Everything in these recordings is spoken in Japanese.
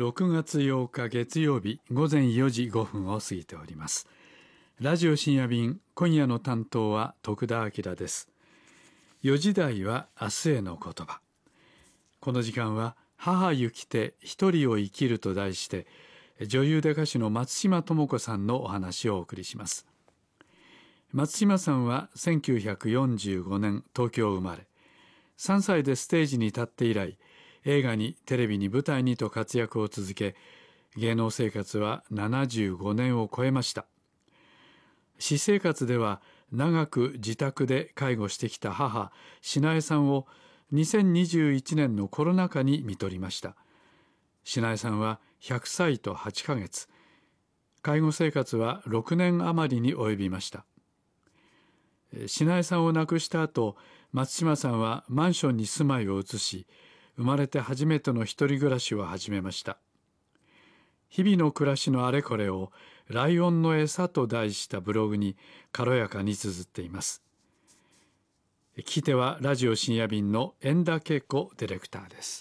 6月8日月曜日午前4時5分を過ぎております。ラジオ深夜便、今夜の担当は徳田明です。4時台は明日への言葉。この時間は母ゆきて一人を生きると題して、女優で歌手の松島智子さんのお話をお送りします。松島さんは1945年東京生まれ、3歳でステージに立って以来、映画にテレビに舞台にと活躍を続け、芸能生活は75年を超えました。私生活では長く自宅で介護してきた母しなえさんを2021年のコロナ禍に看取りました。しなえさんは100歳と8ヶ月、介護生活は6年余りに及びました。しなえさんを亡くした後、松島さんはマンションに住まいを移し、生まれて初めての一人暮らしを始めました。日々の暮らしのあれこれをライオンの餌と題したブログに軽やかに綴っています。聞き手はラジオ深夜便の遠田恵子ディレクターです。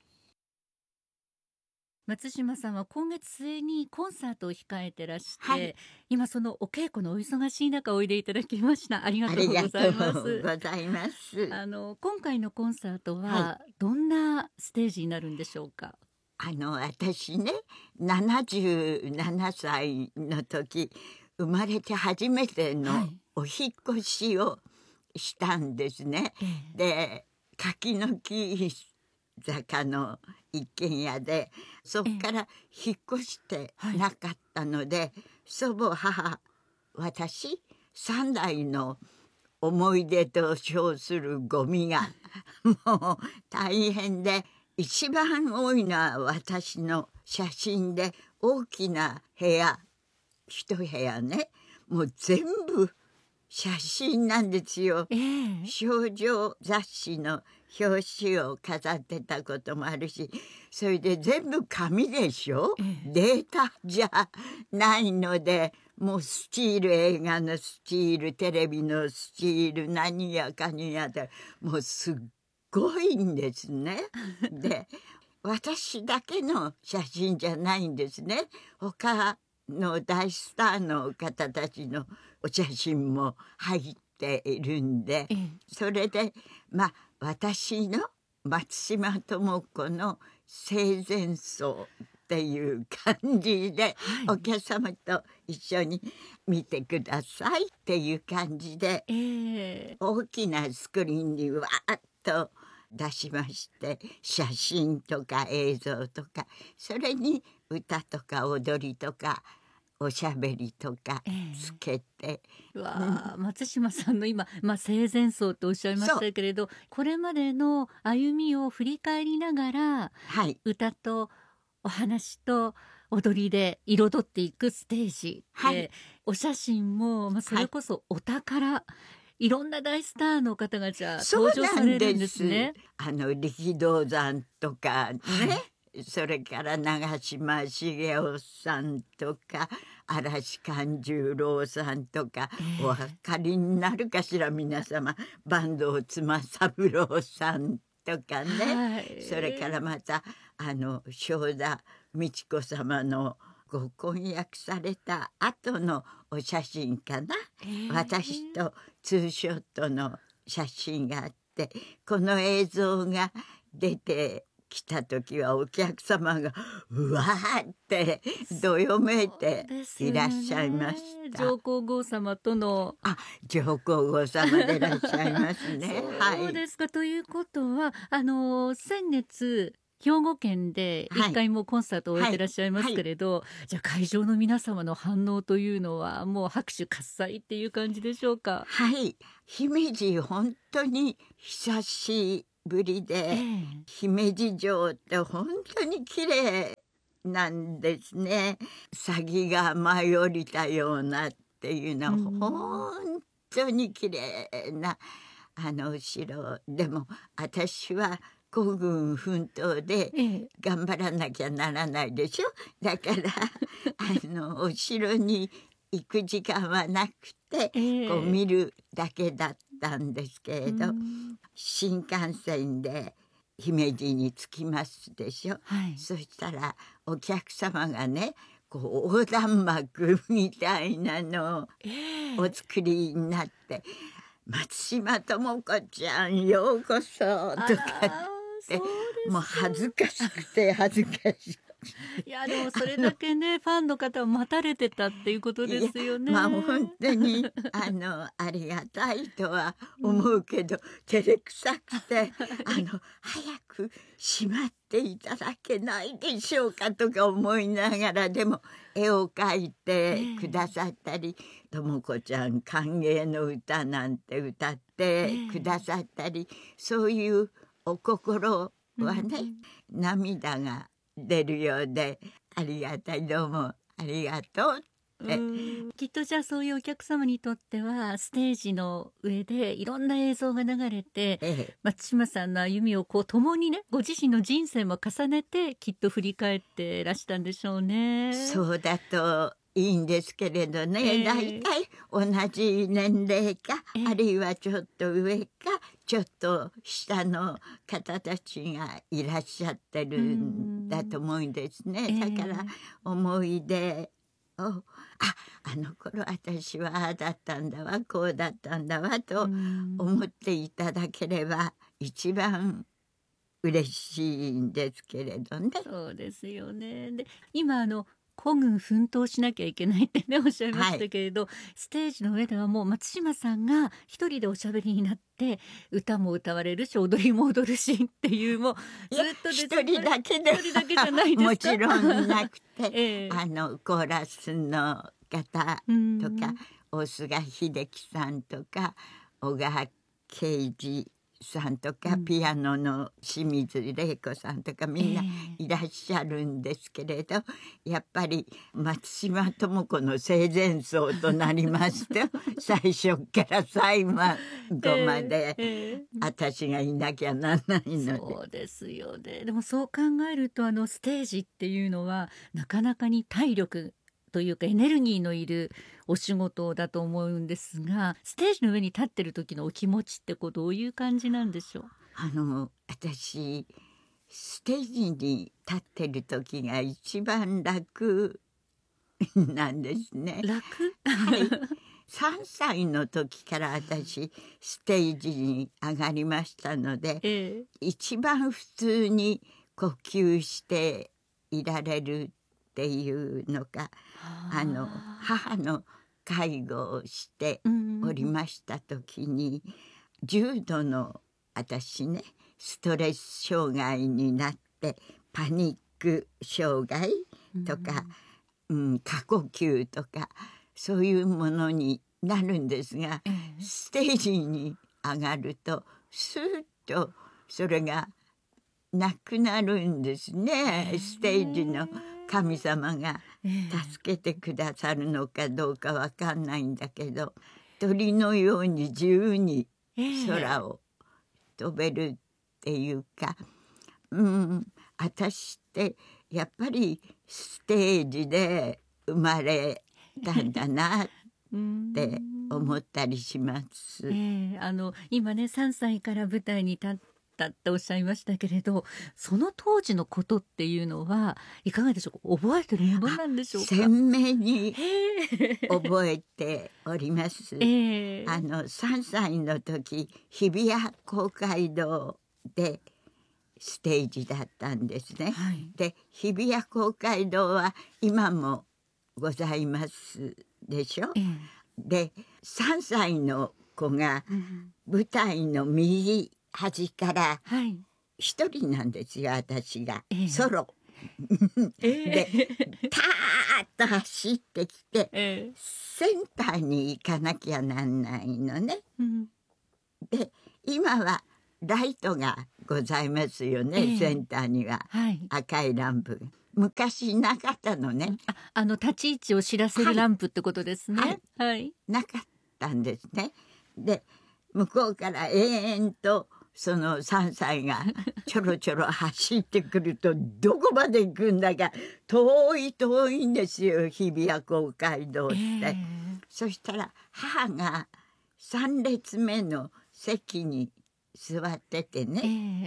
松島さんは今月末にコンサートを控えてらして、今そのお稽古のお忙しい中おいでいただきました。ありがとうございます。今回のコンサートはどんなステージになるんでしょうか？ 私ね、77歳の時、生まれて初めてのお引っ越しをしたんですね。で、柿の木坂の一軒家で、そこから引っ越してなかったので、祖母、母、私、3代の思い出と称するゴミがもう大変で、一番多いのは私の写真で、大きな部屋、一部屋ね、もう全部写真なんですよ。少女雑誌の表紙を飾ってたこともあるし、それで全部紙でしょ、データじゃないので、もうスチール、映画のスチール、テレビのスチール、何やかにやで、もうすっごいんですね。で、私だけの写真じゃないんですね。他の大スターの方たちのお写真も入っているんで、それで私の松島智子の生前葬っていう感じで、お客様と一緒に見てくださいっていう感じで、大きなスクリーンにわーっと出しまして、写真とか映像とか、それに歌とか踊りとかおしゃべりとかつけて、 松島さんの今、生前葬とおっしゃいましたけれど、これまでの歩みを振り返りながら、歌とお話と踊りで彩っていくステージで、お写真も、それこそお宝、いろんな大スターの方がじゃあ登場されるんですね。 力道山とかね、それから長嶋茂雄さんとか嵐勘十郎さんとか、お分かりになるかしら皆様、坂東妻三郎さんとかね、それからまた正田美智子様のご婚約された後のお写真かな、私とツーショットの写真があって、この映像が出てきた時はお客様がうわーってどよめいていらっしゃいました。 上皇后様との上皇后様でいらっしゃいますね。 そうですか。ということは先月兵庫県で一回もコンサートを終えてらっしゃいますけれど、じゃあ会場の皆様の反応というのはもう拍手喝采っていう感じでしょうか？ 姫路本当に久しぶりで、姫路城って本当に綺麗なんですね。鷺が舞い降りたようなっていうのは本当に綺麗なお城でも、私は孤軍奮闘で頑張らなきゃならないでしょ。だからお城に行く時間はなくて、こう見るだけだったんですけれど、新幹線で姫路に着きますでしょ、 はい、 そしたらお客様がねこう横断幕みたいなのをお作りになって、松島智子ちゃんようこそとかってもう恥ずかしくて恥ずかしい。 いやでもそれだけねファンの方を待たれてたっていうことですよね。 まあ本当にありがたいとは思うけど、照れくさくて早くしまっていただけないでしょうかとか思いながら、でも絵を描いてくださったり、智子ちゃん歓迎の歌なんて歌ってくださったり、そういうお心はね、涙が出るようでありがたい、どうもありがとうって。 きっとじゃあそういうお客様にとってはステージの上でいろんな映像が流れて、松島さんの歩みをこう共にね、ご自身の人生も重ねてきっと振り返ってらしたんでしょうね。 そうだといいんですけれどね、だいたい同じ年齢か、あるいはちょっと上かちょっと下の方たちがいらっしゃってるんだと思うんですね。だから思い出をあの頃私はああだったんだわ、こうだったんだわと思っていただければ一番嬉しいんですけれどね。 そうですよね。で今孤軍奮闘しなきゃいけないってねおっしゃいましたけれど、ステージの上ではもう松島さんが一人でおしゃべりになって歌も歌われるし踊りも踊るしっていう、もうずっと一人だけで一人だけじゃないですかもちろんなくて、コーラスの方とか、大菅秀樹さんとか小川慶二さんとか、ピアノの清水玲子さんとかみんないらっしゃるんですけれど、やっぱり松島智子の生前葬となりますと最初から最後まで私がいなきゃならないので。 そうですよね。でもそう考えるとステージっていうのはなかなかに体力というかエネルギーのいるお仕事だと思うんですが、ステージの上に立ってる時のお気持ちってどういう感じなんでしょう？ 私ステージに立ってる時が一番楽なんですね。 楽？ はい。3歳の時から私ステージに上がりましたので、一番普通に呼吸していられるっていうのか、母の介護をしておりました時に、重度の私ねストレス障害になってパニック障害とか、過呼吸とかそういうものになるんですが、ステージに上がるとスーッとそれがなくなるんですね。ステージの神様が助けてくださるのかどうかわかんないんだけど、鳥のように自由に空を飛べるっていうか、私ってやっぱりステージで生まれたんだなって思ったりします。 今ね3歳から舞台に立ったっておっしゃいましたけれど、その当時のことっていうのはいかがでしょうか？覚えてるものなんでしょうか？ 鮮明に覚えております。3歳の時日比谷公会堂でステージだったんですね。で日比谷公会堂は今もございますでしょ。で3歳の子が舞台の右端から一人なんですよ、私が、ソロでターッと走ってきて、センターに行かなきゃなんないのね。で今はライトがございますよね、センターには、赤いランプが昔なかったのね。 立ち位置を知らせるランプってことですね。 なかったんですね。で向こうから延々とその3歳がちょろちょろ走ってくるとどこまで行くんだか遠いんですよ、日比谷公会堂って。そしたら母が3列目の席に座っててね、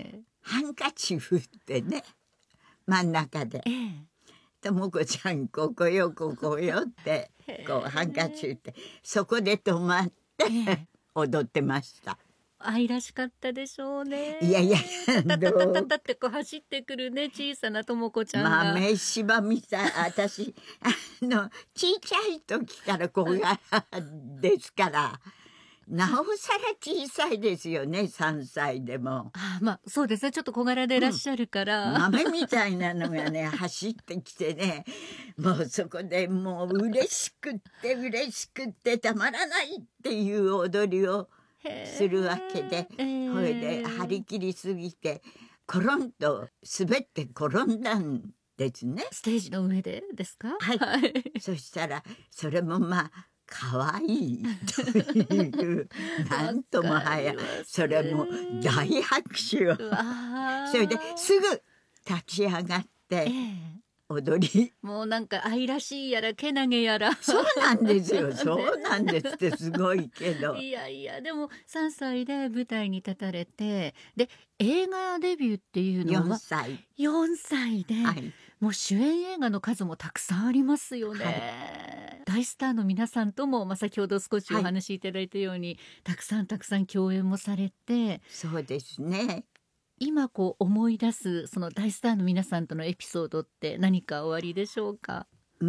ハンカチ振ってね、真ん中で。ともこちゃんここよここよってこうハンカチ振って、そこで止まって踊ってました。 愛らしかったでしょうね。 いやいや、 タタタタタってこう走ってくるね、小さなともこちゃんが。 豆柴みたい。私小さい時から小柄ですから、なおさら小さいですよね、3歳でも。 まあそうですね、ちょっと小柄でいらっしゃるから、 豆みたいなのがね走ってきてね、もうそこでもう嬉しくってたまらないっていう踊りをするわけで、それで張り切りすぎてコロンと滑って転んだんですね。 ステージの上でですか？ はい、そしたらそれもまあ可愛いというなんともはや、それも大拍手をそれですぐ立ち上がって踊り、 もうなんか愛らしいやらけなげやら。 そうなんですよそうなんですってすごいけど、 いやいや、でも3歳で舞台に立たれて、で映画デビューっていうのは4歳で、もう主演映画の数もたくさんありますよね。大スターの皆さんとも、先ほど少しお話しいただいたように、たくさん共演もされて。 そうですね。 今こう思い出すその大スターの皆さんとのエピソードって何かおありでしょうか？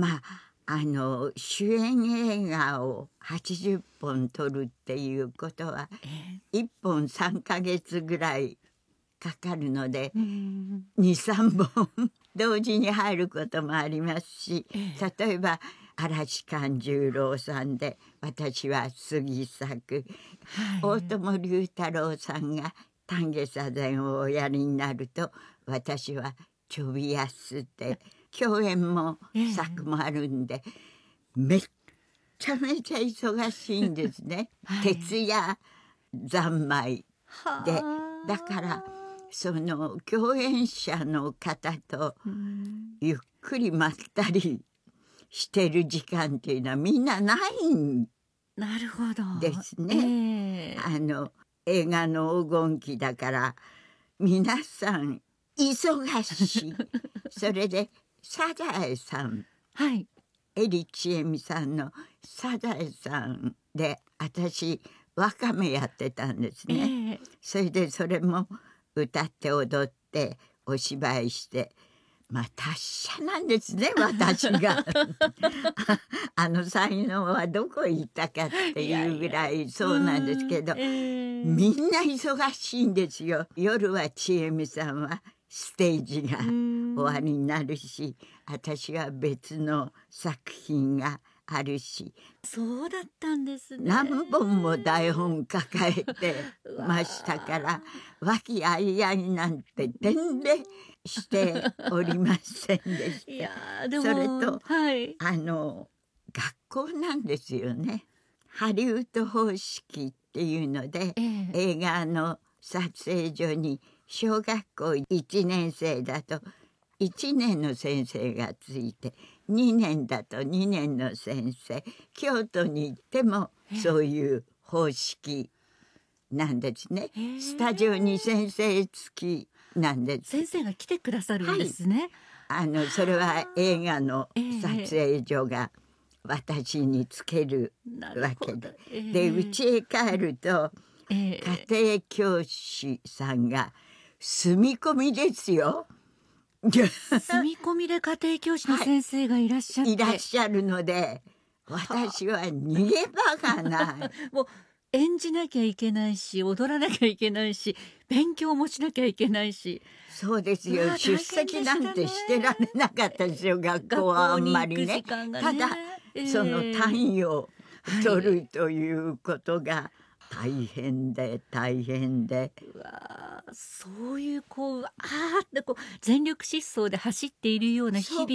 主演映画を80本撮るっていうことは、1本3ヶ月ぐらいかかるので、2、3本同時に入ることもありますし、例えば嵐寛十郎さんで、私は杉作、大友龍太郎さんが丹下座禅をおやりになると、私はちょびやすって共演も作もあるんで、めっちゃめちゃ忙しいんですね。徹夜三昧で、だからその共演者の方とゆっくりまったりしてる時間っていうのはみんなないんですね。映画の黄金期だから皆さん忙しいそれでサザエさん、江里千恵美さんのサザエさんで私ワカメやってたんですね。それでそれも歌って踊ってお芝居して、達者なんですね私が才能はどこ行ったかっていうぐらいそうなんですけど、みんな忙しいんですよ。夜は千恵美さんはステージが終わりになるし、私は別の作品があるし。 そうだったんですね。 何本も台本抱えてましたから和気あいあいなんて全然しておりませんでした。 いやでもそれと、学校なんですよね。ハリウッド方式っていうので、映画の撮影所に小学校1年生だと1年の先生がついて、2年だと2年の先生、京都に行ってもそういう方式なんですね。スタジオに先生付きなんです。 先生が来てくださるんですね。 それは映画の撮影所が私につけるわけで、で家へ帰ると、家庭教師さんが住み込みですよ。 住み込みで家庭教師の先生がいらっしゃって、 いらっしゃるので、私は逃げ場がないもう演じなきゃいけないし、踊らなきゃいけないし、勉強もしなきゃいけないし。 そうですよ。出席なんてしてられなかったですよ、学校はあんまりね。ただ、その単位を取るということが大変で。 そういうって全力疾走で走っているような日々